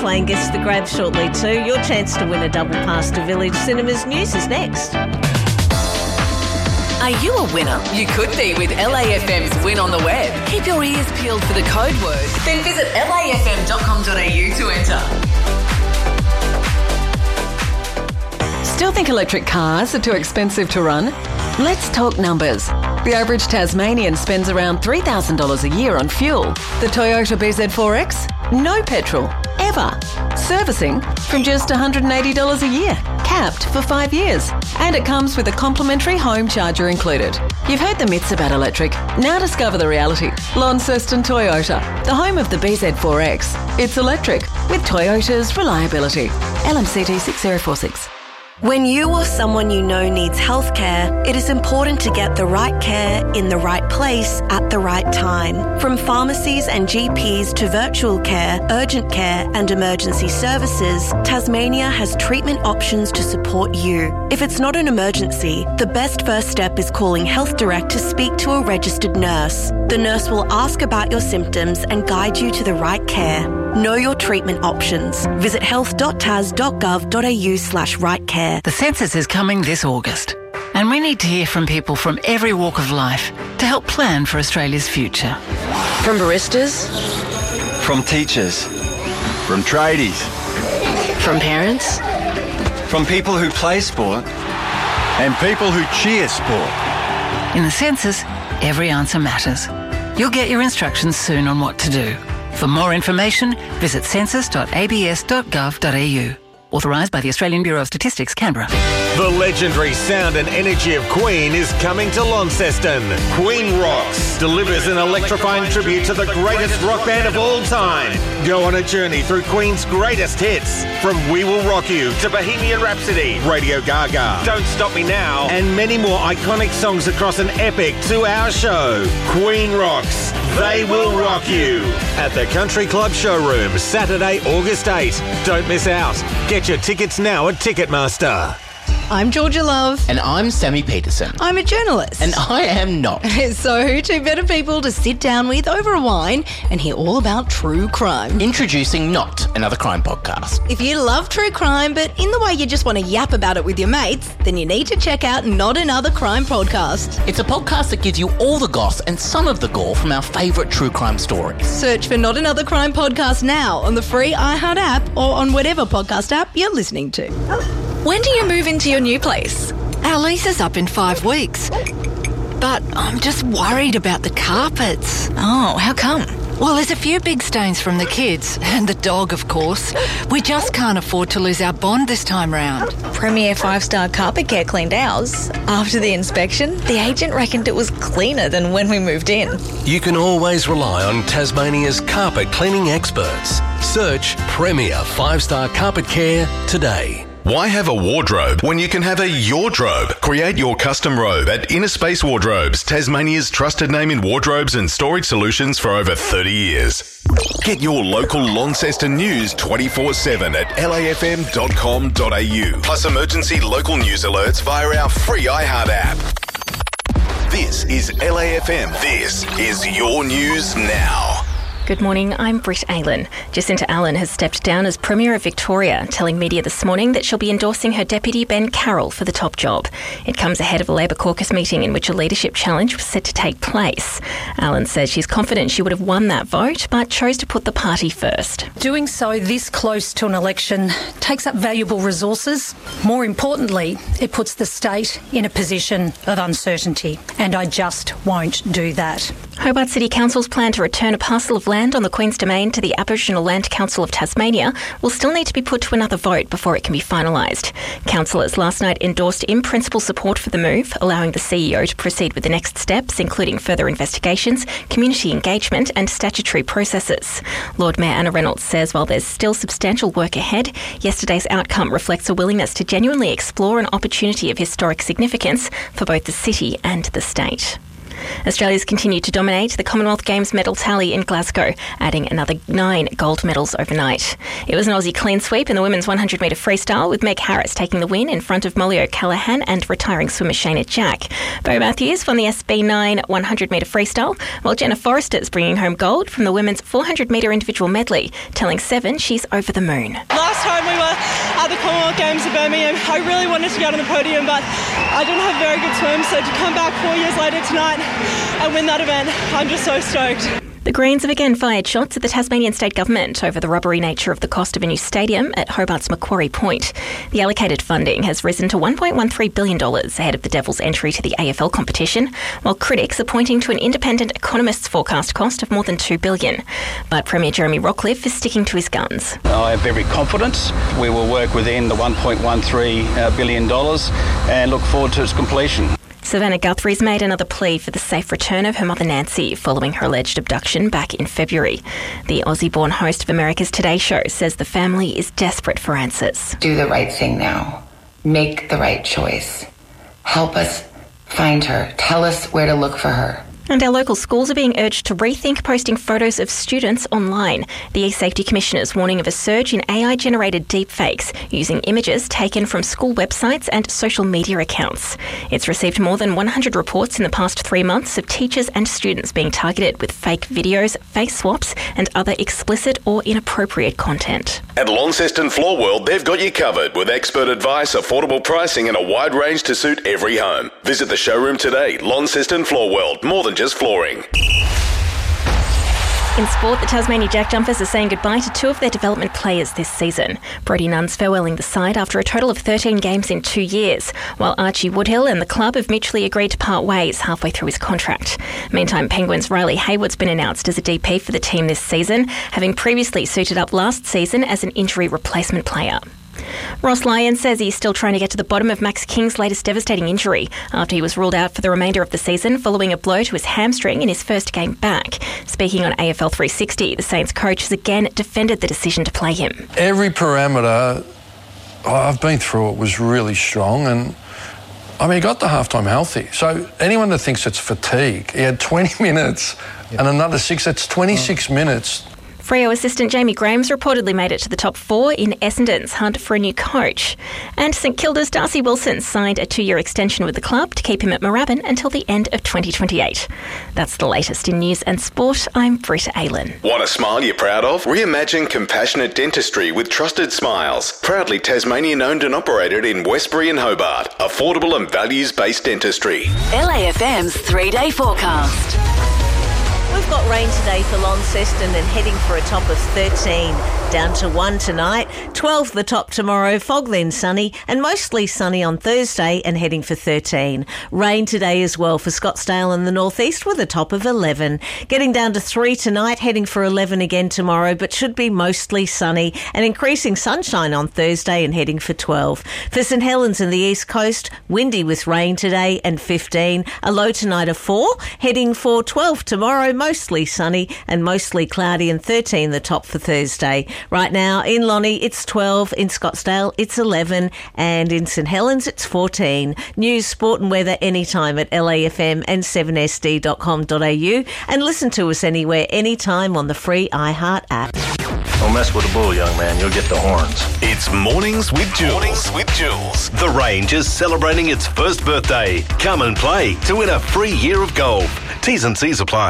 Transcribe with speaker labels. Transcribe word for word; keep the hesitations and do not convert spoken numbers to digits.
Speaker 1: playing Guess the Grab shortly too. Your chance to win a double pass to Village Cinemas News is next.
Speaker 2: Are you a winner? You could be with L A F M's Win on the Web. Keep your ears peeled for the code word. Then visit L A F M dot com dot A U to enter. Still think electric cars are too expensive to run? Let's talk numbers. The average Tasmanian spends around three thousand dollars a year on fuel. The Toyota B Z four X? No petrol, ever. Servicing from just one hundred eighty dollars a year, capped for five years. And it comes with a complimentary home charger included. You've heard the myths about electric. Now discover the reality. Launceston Toyota, the home of the B Z four X. It's electric with Toyota's reliability. L M C T six zero four six.
Speaker 3: When you or someone you know needs healthcare, it is important to get the right care in the right place at the right time. From pharmacies and G Ps to virtual care, urgent care and emergency services, Tasmania has treatment options to support you. If it's not an emergency, the best first step is calling Health Direct to speak to a registered nurse. The nurse will ask about your symptoms and guide you to the right care. Know your treatment options. Visit health dot tas dot gov dot a u slash right care.
Speaker 4: The census is coming this August, and we need to hear from people from every walk of life to help plan for Australia's future.
Speaker 5: From baristas,
Speaker 6: from teachers, from tradies,
Speaker 5: from parents,
Speaker 6: from people who play sport, and people who cheer sport.
Speaker 4: In the census, every answer matters. You'll get your instructions soon on what to do. For more information, visit census dot a b s dot gov dot a u. Authorised by the Australian Bureau of Statistics, Canberra.
Speaker 7: The legendary sound and energy of Queen is coming to Launceston. Queen Rocks delivers an electrifying tribute to the greatest rock band of all time. Go on a journey through Queen's greatest hits, from We Will Rock You to Bohemian Rhapsody, Radio Gaga, Don't Stop Me Now, and many more iconic songs across an epic two-hour show. Queen Rocks, They Will Rock You, at the Country Club Showroom, Saturday, August eighth. Don't miss out. Get your tickets now at Ticketmaster.
Speaker 8: I'm Georgia Love.
Speaker 9: And I'm Sammy Peterson.
Speaker 8: I'm a journalist.
Speaker 9: And I am not.
Speaker 8: So who two better people to sit down with over a wine and hear all about true crime?
Speaker 9: Introducing Not, another crime podcast.
Speaker 8: If you love true crime, but in the way you just want to yap about it with your mates, then you need to check out Not Another Crime Podcast.
Speaker 9: It's a podcast that gives you all the goss and some of the gore from our favourite true crime stories.
Speaker 8: Search for Not Another Crime Podcast now on the free iHeart app or on whatever podcast app you're listening to.
Speaker 10: When do you move into your new place? Our lease is up in five weeks. But I'm just worried about the carpets.
Speaker 11: Oh, how come?
Speaker 10: Well, there's a few big stains from the kids, and the dog, of course. We just can't afford to lose our bond this time round.
Speaker 11: Premier five-star Carpet Care cleaned ours. After the inspection, the agent reckoned it was cleaner than when we moved in.
Speaker 12: You can always rely on Tasmania's carpet cleaning experts. Search Premier five-star Carpet Care today.
Speaker 13: Why have a wardrobe when you can have a Yourdrobe? Create your custom robe at Inner Space Wardrobes, Tasmania's trusted name in wardrobes and storage solutions for over thirty years. Get your local Launceston news twenty-four seven at L A F M dot com dot A U. Plus emergency local news alerts via our free iHeart app. This is L A F M. This is your news now.
Speaker 14: Good morning, I'm Britt Aylen. Jacinta Allen has stepped down as Premier of Victoria, telling media this morning that she'll be endorsing her deputy Ben Carroll for the top job. It comes ahead of a Labor caucus meeting in which a leadership challenge was set to take place. Allen says she's confident she would have won that vote, but chose to put the party first.
Speaker 15: Doing so this close to an election takes up valuable resources. More importantly, it puts the state in a position of uncertainty, and I just won't do that.
Speaker 14: Hobart City Council's plan to return a parcel of land on the Queen's Domain to the Aboriginal Land Council of Tasmania will still need to be put to another vote before it can be finalised. Councillors last night endorsed in-principle support for the move, allowing the C E O to proceed with the next steps, including further investigations, community engagement and statutory processes. Lord Mayor Anna Reynolds says while there's still substantial work ahead, yesterday's outcome reflects a willingness to genuinely explore an opportunity of historic significance for both the city and the state. Australia's continued to dominate the Commonwealth Games medal tally in Glasgow, adding another nine gold medals overnight. It was an Aussie clean sweep in the women's one hundred metre freestyle, with Meg Harris taking the win in front of Molly O'Callaghan and retiring swimmer Shayna Jack. Bo Matthews won the S B nine one hundred metre freestyle, while Jenna Forrester is bringing home gold from the women's four hundred metre individual medley, telling Seven she's over the moon.
Speaker 16: Last time we were at the Commonwealth Games in Birmingham, I really wanted to get on the podium, but I didn't have very good swims, so to come back four years later tonight and win that event, I'm just so stoked.
Speaker 14: The Greens have again fired shots at the Tasmanian state government over the rubbery nature of the cost of a new stadium at Hobart's Macquarie Point. The allocated funding has risen to one point one three billion dollars ahead of the Devils' entry to the A F L competition, while critics are pointing to an independent economist's forecast cost of more than two billion dollars. But Premier Jeremy Rockliff is sticking to his guns.
Speaker 17: I am very confident we will work within the one point one three billion dollars and look forward to its completion.
Speaker 14: Savannah Guthrie's made another plea for the safe return of her mother Nancy following her alleged abduction back in February. The Aussie-born host of America's Today Show says the family is desperate for answers.
Speaker 18: Do the right thing now. Make the right choice. Help us find her. Tell us where to look for her.
Speaker 14: And our local schools are being urged to rethink posting photos of students online. The E-Safety Commissioner is warning of a surge in A I-generated deepfakes using images taken from school websites and social media accounts. It's received more than one hundred reports in the past three months of teachers and students being targeted with fake videos, face swaps and other explicit or inappropriate content.
Speaker 13: At Launceston Floor World, they've got you covered with expert advice, affordable pricing and a wide range to suit every home. Visit the showroom today. Launceston Floor World, more than just flooring.
Speaker 14: In sport, the Tasmania Jack Jumpers are saying goodbye to two of their development players this season. Brody Nunn's farewelling the side after a total of thirteen games in two years, while Archie Woodhill and the club have mutually agreed to part ways halfway through his contract. Meantime, Penguins' Riley Hayward's been announced as a D P for the team this season, having previously suited up last season as an injury replacement player. Ross Lyon says he's still trying to get to the bottom of Max King's latest devastating injury after he was ruled out for the remainder of the season following a blow to his hamstring in his first game back. Speaking on A F L three sixty, the Saints coach has again defended the decision to play him.
Speaker 19: Every parameter I've been through it was really strong, and I mean, he got the halftime healthy. So anyone that thinks it's fatigue, he had twenty minutes yep. and another six, that's twenty-six oh. minutes.
Speaker 14: Freo assistant Jamie Graham's reportedly made it to the top four in Essendon's hunt for a new coach. And St Kilda's Darcy Wilson signed a two-year extension with the club to keep him at Moorabbin until the end of twenty twenty-eight. That's the latest in news and sport. I'm Britta Aylan.
Speaker 13: Want a smile you're proud of? Reimagine compassionate dentistry with Trusted Smiles. Proudly Tasmanian owned and operated in Westbury and Hobart. Affordable and values-based dentistry.
Speaker 2: L A F M's three-day forecast.
Speaker 1: We've got rain today for Launceston and heading for a top of thirteen. Down to one tonight, twelve the top tomorrow, fog then sunny and mostly sunny on Thursday and heading for thirteen. Rain today as well for Scottsdale and the northeast with a top of eleven. Getting down to three tonight, heading for eleven again tomorrow, but should be mostly sunny and increasing sunshine on Thursday and heading for twelve. For St Helens and the east coast, windy with rain today and fifteen. A low tonight of four, heading for twelve tomorrow, mostly sunny and mostly cloudy and thirteen the top for Thursday. Right now in Lonnie it's twelve, in Scottsdale it's eleven and in St Helens it's fourteen. News, sport and weather anytime at L A F M and seven S D dot com dot A U and listen to us anywhere, anytime on the free iHeart app.
Speaker 20: Don't mess with the bull, young man. You'll get the horns.
Speaker 21: It's Mornings with Jules. Mornings with Jules. The Range is celebrating its first birthday. Come and play to win a free year of golf. T's and C's apply.